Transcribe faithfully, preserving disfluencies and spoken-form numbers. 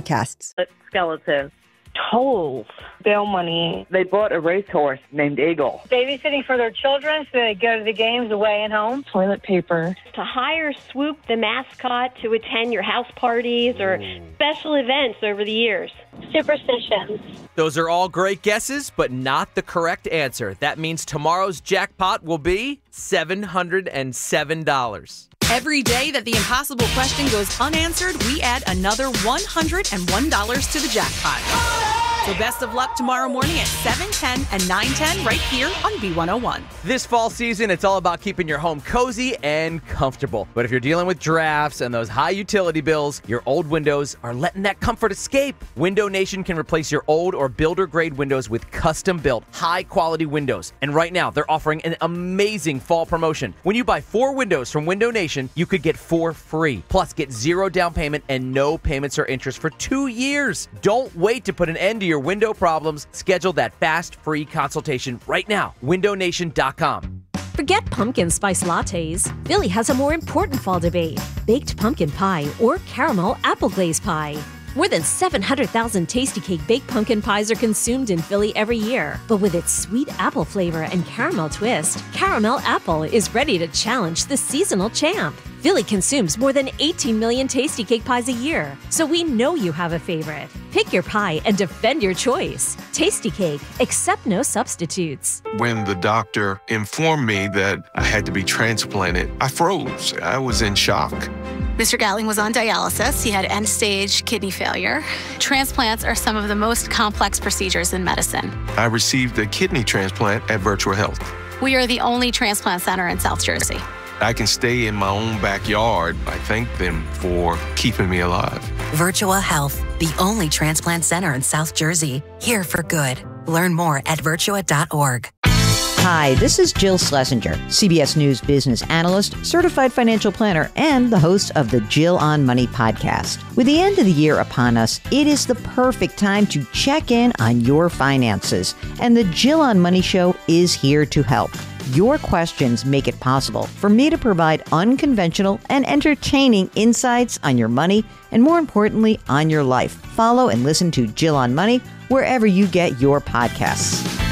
podcasts. Skeleton. Tolls. Bail money. They bought a racehorse named Eagle. Babysitting for their children so they go to the games away and home. Toilet paper. To hire Swoop the mascot to attend your house parties or special events over the years. Superstitions. Those are all great guesses, but not the correct answer. That means tomorrow's jackpot will be seven hundred seven dollars. Every day that the impossible question goes unanswered, we add another one hundred one dollars to the jackpot. So best of luck tomorrow morning at seven, ten, and nine ten right here on B one oh one. This fall season, it's all about keeping your home cozy and comfortable. But if you're dealing with drafts and those high utility bills, your old windows are letting that comfort escape. Window Nation can replace your old or builder-grade windows with custom-built, high-quality windows. And right now, they're offering an amazing fall promotion. When you buy four windows from Window Nation, you could get four free. Plus, get zero down payment and no payments or interest for two years. Don't wait to put an end to your window problems. Schedule that fast, free consultation right now. window nation dot com. Forget pumpkin spice lattes. Philly has a more important fall debate: baked pumpkin pie or caramel apple glaze pie. More than seven hundred thousand Tastykake baked pumpkin pies are consumed in Philly every year. But with its sweet apple flavor and caramel twist, Caramel Apple is ready to challenge the seasonal champ. Philly consumes more than eighteen million Tastykake pies a year, so we know you have a favorite. Pick your pie and defend your choice. Tastykake, accept no substitutes. When the doctor informed me that I had to be transplanted, I froze. I was in shock. Mister Gatling was on dialysis. He had end-stage kidney failure. Transplants are some of the most complex procedures in medicine. I received a kidney transplant at Virtua Health. We are the only transplant center in South Jersey. I can stay in my own backyard. I thank them for keeping me alive. Virtua Health, the only transplant center in South Jersey. Here for good. Learn more at virtua dot org. Hi, this is Jill Schlesinger, C B S News business analyst, certified financial planner, and the host of the Jill on Money podcast. With the end of the year upon us, it is the perfect time to check in on your finances, and the Jill on Money show is here to help. Your questions make it possible for me to provide unconventional and entertaining insights on your money and, more importantly, on your life. Follow and listen to Jill on Money wherever you get your podcasts.